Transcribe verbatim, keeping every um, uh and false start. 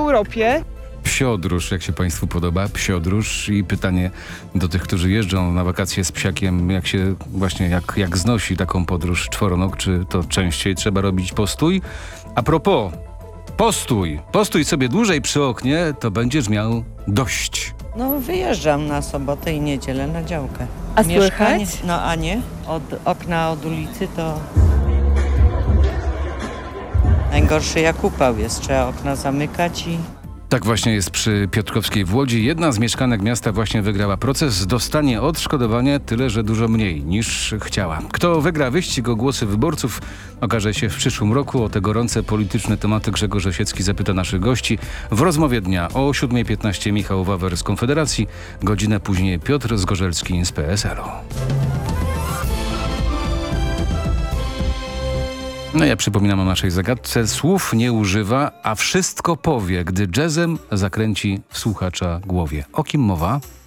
Europie. Psiodróż, jak się Państwu podoba, psiodróż i pytanie do tych, którzy jeżdżą na wakacje z psiakiem, jak się właśnie, jak, jak znosi taką podróż czworonóg, czy to częściej trzeba robić postój? A propos, postój, postój sobie dłużej przy oknie, to będziesz miał dość. No wyjeżdżam na sobotę i niedzielę na działkę. A Mieszkanie, słychać? no a nie, od okna od ulicy to najgorszy jak upał jest, trzeba okna zamykać i... Tak właśnie jest przy Piotrkowskiej w Łodzi. Jedna z mieszkanek miasta właśnie wygrała proces. Dostanie odszkodowanie tyle, że dużo mniej niż chciała. Kto wygra wyścig o głosy wyborców, okaże się w przyszłym roku. O te gorące polityczne tematy Grzegorz Osiecki zapyta naszych gości. W rozmowie dnia o siódma piętnaście Michał Wawer z Konfederacji, godzinę później Piotr Zgorzelski z P S L u. No ja przypominam o naszej zagadce. Słów nie używa, a wszystko powie, gdy jazzem zakręci w słuchacza głowie. O kim mowa?